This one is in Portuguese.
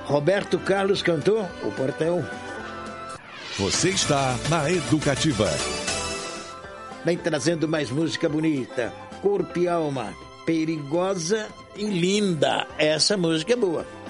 Roberto Carlos cantou O Portão. Você está na Educativa. Vem trazendo mais música bonita. Corpo e Alma, Perigosa e Linda. Essa música é boa.